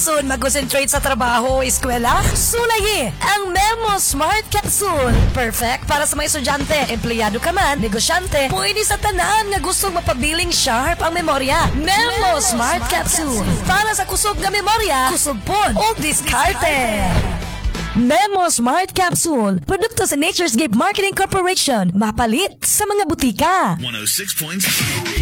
Lisod mag-concentrate sa trabaho o eskwela? Sulayi ang Memo Smart Capsule. Perfect para sa mga estudyante, empleyado ka man, negosyante, pwede sa tanan nga gustong mapabiling sharp ang memorya. Memo Smart Capsule. Para sa kusog nga memorya, kusog pon o diskarte. Memo Smart Capsule. Produkto sa Nature's Gift Marketing Corporation. Mapalit sa mga butika. 106.7